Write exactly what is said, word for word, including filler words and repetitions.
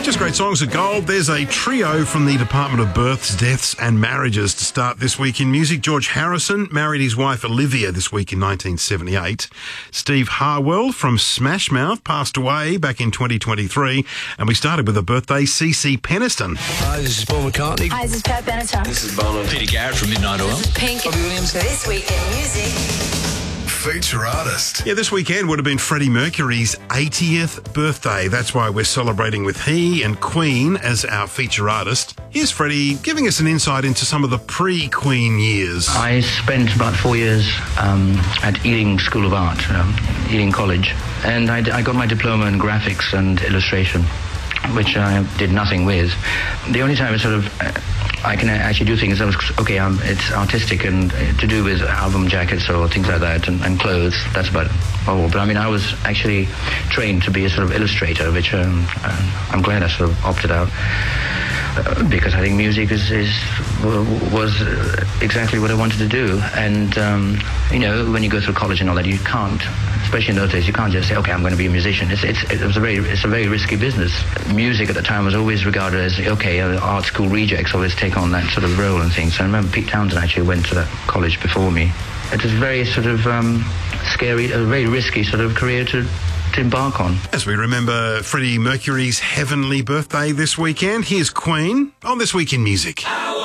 Just great songs of gold. There's a trio from the Department of Births, Deaths and Marriages to start this week in music. George Harrison married his wife Olivia this week in nineteen seventy-eight. Steve Harwell from Smash Mouth passed away back in twenty twenty-three. And we started with a birthday, C C Peniston. Hi, this is Paul McCartney. Hi, this is Pat Benatar. This is Bono. Peter Garrett from Midnight Oil. Pink. Robbie Williams. This week in music. Feature artist. Yeah, this weekend would have been Freddie Mercury's eightieth birthday. That's why we're celebrating with he and Queen as our feature artist. Here's Freddie giving us an insight into some of the pre-Queen years. I spent about four years um, at Ealing School of Art, um, Ealing College, and I, I got my diploma in graphics and illustration, which I did nothing with. The only time it sort of uh, I can actually do things. I was okay. Um, it's artistic and to do with album jackets or things like that, and, and clothes. That's about all. But I mean, I was actually trained to be a sort of illustrator, which um, uh, I'm glad I sort of opted out uh, because I think music is, is was exactly what I wanted to do. And um, you know, when you go through college and all that, you can't. Especially in those days, you can't just say, "Okay, I'm going to be a musician." It's it's it was a very it's a very risky business. Music at the time was always regarded as okay, uh, art school rejects always take on that sort of role and things. So I remember Pete Townsend actually went to that college before me. It was a very sort of um, scary, a very risky sort of career to to embark on. As we remember Freddie Mercury's heavenly birthday this weekend, here's Queen on This Week in Music.